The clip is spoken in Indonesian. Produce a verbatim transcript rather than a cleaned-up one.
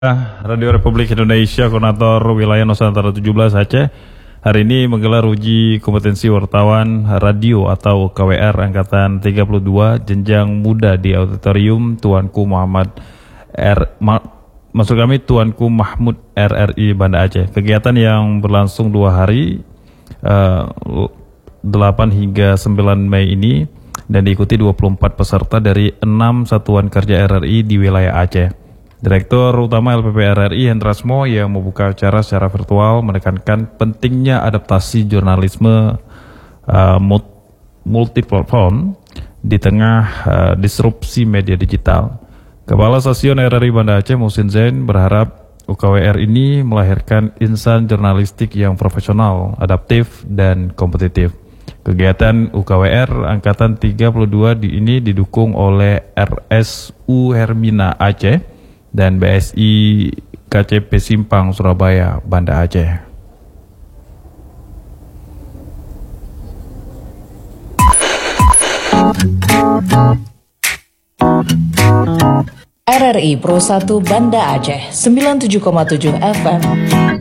Radio Republik Indonesia, Koordinator Wilayah Nusantara tujuh belas Aceh, hari ini menggelar uji kompetensi wartawan radio atau K W R Angkatan tiga puluh dua jenjang muda di Auditorium Tuanku Muhammad R. Ma, maksud kami Tuanku Mahmud R R I Banda Aceh. Kegiatan yang berlangsung dua hari, uh, delapan hingga sembilan Mei ini, dan diikuti dua puluh empat peserta dari enam satuan kerja R R I di wilayah Aceh. Direktur Utama L P P R R I Hendrasmo yang membuka acara secara virtual menekankan pentingnya adaptasi jurnalisme uh, multiplatform di tengah uh, disrupsi media digital. Kepala Stasiun R R I Banda Aceh Muhsin Zain berharap U K W R ini melahirkan insan jurnalistik yang profesional, adaptif, dan kompetitif. Kegiatan U K W R Angkatan tiga puluh dua di ini didukung oleh R S U Hermina Aceh dan B S I K C P Simpang Surabaya Banda Aceh. R R I Pro satu Banda Aceh sembilan puluh tujuh koma tujuh F M.